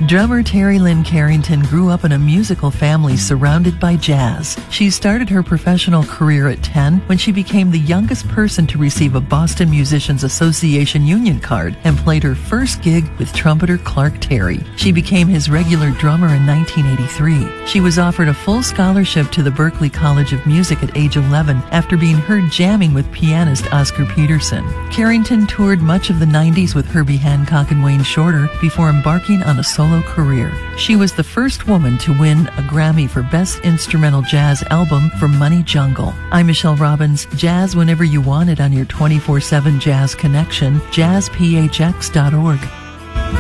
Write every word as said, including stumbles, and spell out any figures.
Drummer Terry Lynn Carrington grew up in a musical family surrounded by jazz. She started her professional career at ten when she became the youngest person to receive a Boston Musicians Association union card and played her first gig with trumpeter Clark Terry. She became his regular drummer in nineteen eighty-three. She was offered a full scholarship to the Berklee College of Music at age eleven after being heard jamming with pianist Oscar Peterson. Carrington toured much of the nineties with Herbie Hancock and Wayne Shorter before embarking on a solo career. She was the first woman to win a Grammy for Best Instrumental Jazz Album for Money Jungle. I'm Michelle Robbins. Jazz whenever you want it on your twenty-four seven Jazz Connection, jazz p h x dot org.